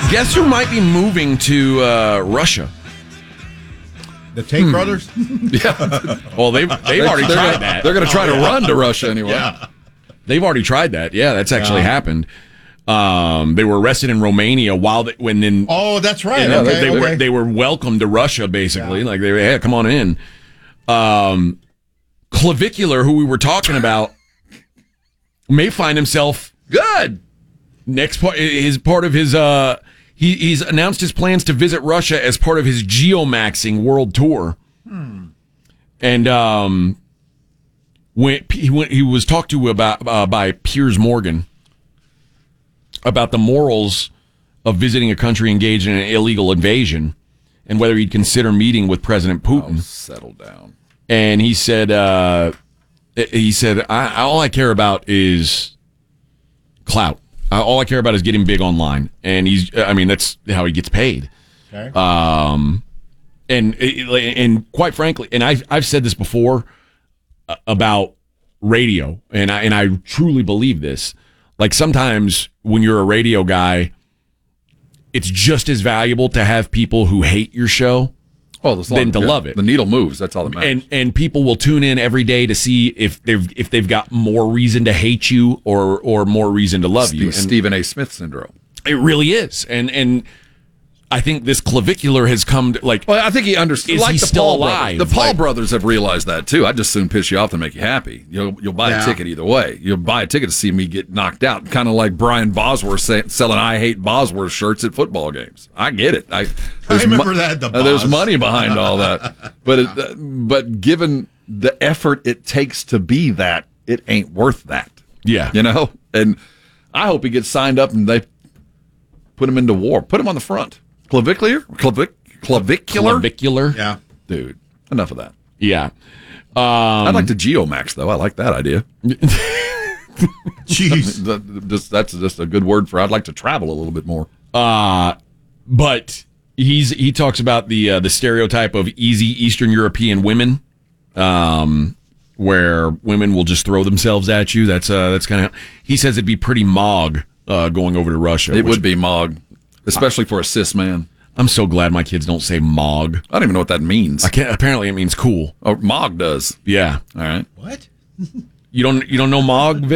Guess who might be moving to Russia? The Tate brothers? Yeah. Well, they've already tried that. They're going to try to run to Russia anyway. Yeah. They've already tried that. Yeah, that's actually happened. They were arrested in Romania Oh, that's right. They were welcomed to Russia, basically. Like, they were, hey, come on in. Clavicular, who we were talking about, may find himself good. Next part is part of his. He's announced his plans to visit Russia as part of his Geomaxing World Tour. And he was talked to about by Piers Morgan about the morals of visiting a country engaged in an illegal invasion and whether he'd consider meeting with President Putin. Settle down. And he said, all I care about is clout. All I care about is getting big online. And that's how he gets paid. Okay. And quite frankly, and I've said this before about radio, and I truly believe this. Like, sometimes when you're a radio guy, it's just as valuable to have people who hate your show than to love it. The needle moves. That's all that matters. And people will tune in every day to see if they've got more reason to hate you or more reason to love you. And Stephen A. Smith syndrome. It really is. And I think this Clavicular has come to, like... Well, I think he understands. Is he still alive? The Paul brothers have realized that, too. I'd just soon piss you off than make you happy. You'll buy a ticket either way. You'll buy a ticket to see me get knocked out. Kind of like Brian Bosworth selling I Hate Bosworth shirts at football games. I get it. I remember that. There's money behind all that. But given the effort it takes to be that, it ain't worth that. Yeah. And I hope he gets signed up and they put him into war. Put him on the front. Clavicular? Clavicular? Yeah. Dude, enough of that. Yeah. I'd like to geomax, though. I like that idea. Jeez. That's just a good word for I'd like to travel a little bit more. But he talks about the stereotype of easy Eastern European women, where women will just throw themselves at you. That's kind of... He says it'd be pretty mog going over to Russia. It would be mog. Especially for a cis man. I'm so glad my kids don't say mog. I don't even know what that means. Apparently it means cool. Oh, mog does. Yeah. All right. What? You don't know mog, Vic?